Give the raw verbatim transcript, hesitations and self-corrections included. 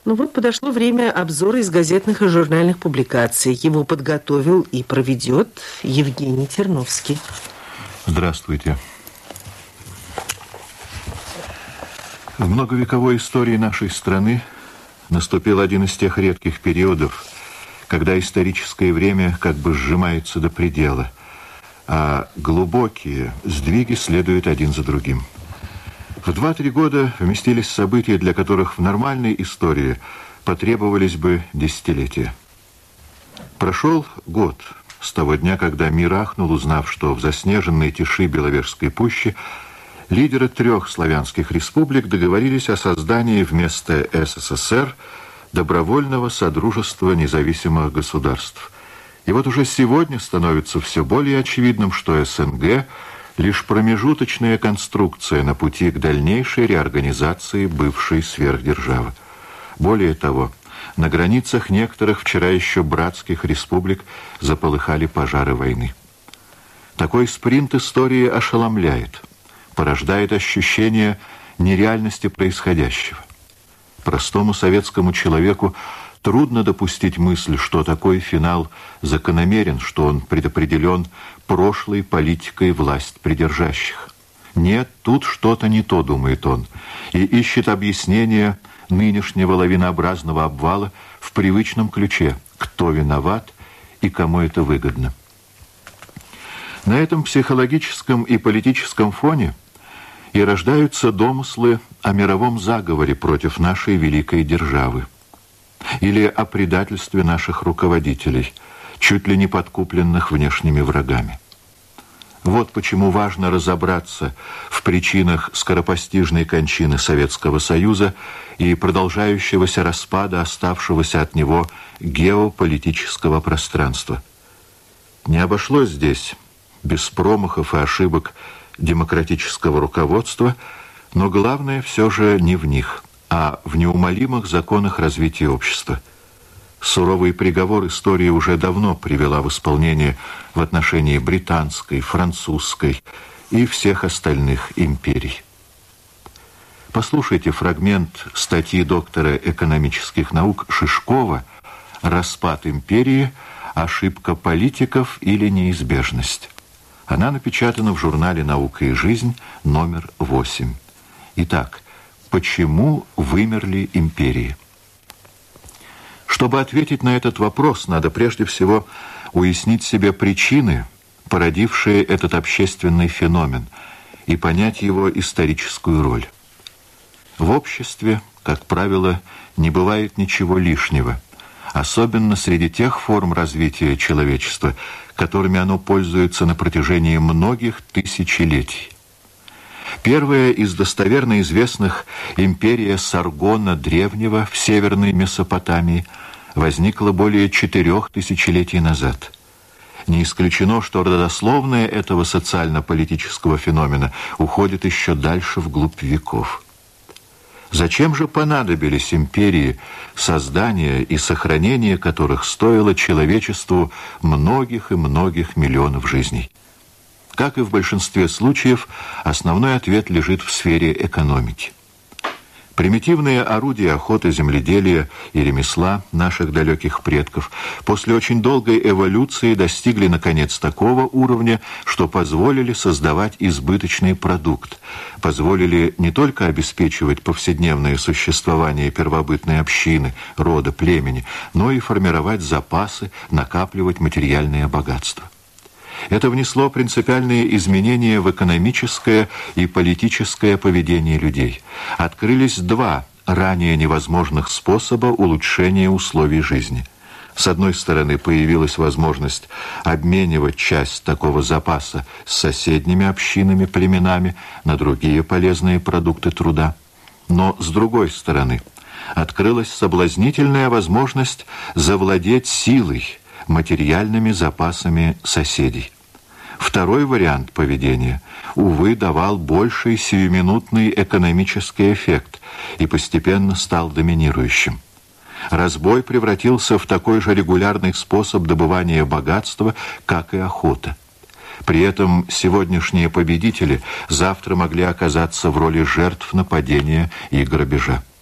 Ну вот подошло время обзора из газетных и журнальных публикаций. Его подготовил и проведет Евгений Терновский. Здравствуйте. В многовековой истории нашей страны наступил один из тех редких периодов, когда историческое время как бы сжимается до предела, а глубокие сдвиги следуют один за другим. В два-три года вместились события, для которых в нормальной истории потребовались бы десятилетия. Прошел год с того дня, когда мир ахнул, узнав, что в заснеженной тиши Беловежской пущи лидеры трех славянских республик договорились о создании вместо СССР добровольного содружества независимых государств. И вот уже сегодня становится все более очевидным, что СНГ – лишь промежуточная конструкция на пути к дальнейшей реорганизации бывшей сверхдержавы. Более того, на границах некоторых вчера еще братских республик заполыхали пожары войны. Такой спринт истории ошеломляет, порождает ощущение нереальности происходящего. Простому советскому человеку трудно допустить мысль, что такой финал закономерен, что он предопределен прошлой политикой власть придержащих. Нет, тут что-то не то, думает он, и ищет объяснение нынешнего лавинообразного обвала в привычном ключе: кто виноват и кому это выгодно. На этом психологическом и политическом фоне и рождаются домыслы о мировом заговоре против нашей великой державы или о предательстве наших руководителей, чуть ли не подкупленных внешними врагами. Вот почему важно разобраться в причинах скоропостижной кончины Советского Союза и продолжающегося распада оставшегося от него геополитического пространства. Не обошлось здесь без промахов и ошибок демократического руководства, но главное все же не в них, а в неумолимых законах развития общества. Суровый приговор истории уже давно привела в исполнение в отношении британской, французской и всех остальных империй. Послушайте фрагмент статьи доктора экономических наук Шишкова «Распад империи. Ошибка политиков или неизбежность». Она напечатана в журнале «Наука и жизнь» номер восемь. Итак, почему вымерли империи? Чтобы ответить на этот вопрос, надо прежде всего уяснить себе причины, породившие этот общественный феномен, и понять его историческую роль. В обществе, как правило, не бывает ничего лишнего, особенно среди тех форм развития человечества, которыми оно пользуется на протяжении многих тысячелетий. Первая из достоверно известных, империя Саргона Древнего в Северной Месопотамии, возникла более четырех тысячелетий назад. Не исключено, что родословная этого социально-политического феномена уходит еще дальше вглубь веков. Зачем же понадобились империи, создание и сохранение которых стоило человечеству многих и многих миллионов жизней? Как и в большинстве случаев, основной ответ лежит в сфере экономики. Примитивные орудия охоты, земледелия и ремесла наших далеких предков после очень долгой эволюции достигли, наконец, такого уровня, что позволили создавать избыточный продукт, позволили не только обеспечивать повседневное существование первобытной общины, рода, племени, но и формировать запасы, накапливать материальное богатство. Это внесло принципиальные изменения в экономическое и политическое поведение людей. Открылись два ранее невозможных способа улучшения условий жизни. С одной стороны, появилась возможность обменивать часть такого запаса с соседними общинами, племенами на другие полезные продукты труда. Но с другой стороны, открылась соблазнительная возможность завладеть силой, материальными запасами соседей. Второй вариант поведения, увы, давал больший сиюминутный экономический эффект и постепенно стал доминирующим. Разбой превратился в такой же регулярный способ добывания богатства, как и охота. При этом сегодняшние победители завтра могли оказаться в роли жертв нападения и грабежа.